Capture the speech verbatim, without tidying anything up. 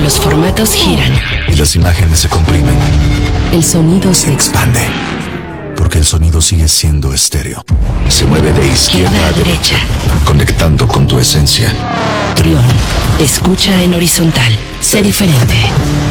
Los formatos giran. Y las imágenes se comprimen. El sonido se Se expande. Porque el sonido sigue siendo estéreo. Se mueve de izquierda a derecha, conectando con tu esencia. Trión. Escucha en horizontal. Sé diferente.